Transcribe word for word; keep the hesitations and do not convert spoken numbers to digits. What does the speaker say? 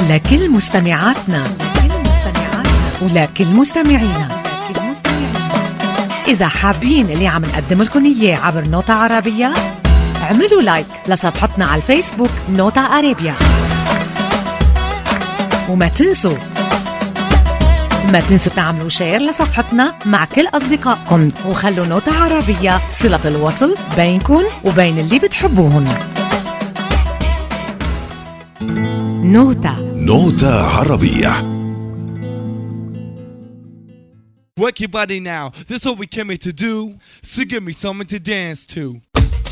لكل مستمعاتنا ولكل مستمعينا. إذا حابين اللي عم نقدم لكم إياه عبر نوتة عربية، اعملوا لايك لصفحتنا على الفيسبوك نوتة عربية، وما تنسوا ما تنسوا تعملوا شير لصفحتنا مع كل أصدقائكم، وخلوا نوتة عربية صلة الوصل بينكم وبين اللي بتحبوهن. نوتة نوتة عربية. Work your body now, that's what we came here to do. So give me something to dance to.